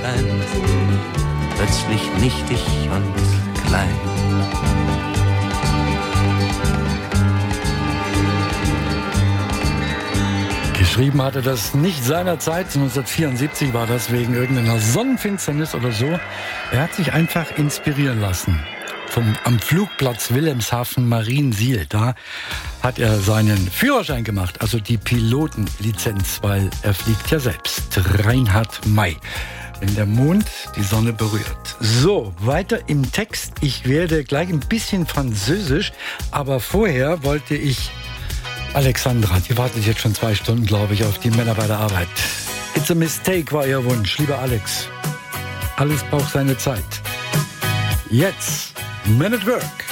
erscheint, plötzlich nichtig und klein. Geschrieben hatte das nicht seinerzeit, 1974 war das wegen irgendeiner Sonnenfinsternis oder so. Er hat sich einfach inspirieren lassen. Am Flugplatz Wilhelmshaven Mariensiel, da hat er seinen Führerschein gemacht, also die Pilotenlizenz, weil er fliegt ja selbst. Reinhard May. Wenn der Mond die Sonne berührt. So, weiter im Text. Ich werde gleich ein bisschen französisch, aber vorher wollte ich Alexandra, die wartet jetzt schon 2 Stunden, glaube ich, auf die Männer bei der Arbeit. It's a mistake war ihr Wunsch, lieber Alex. Alles braucht seine Zeit. Jetzt, Men at Work.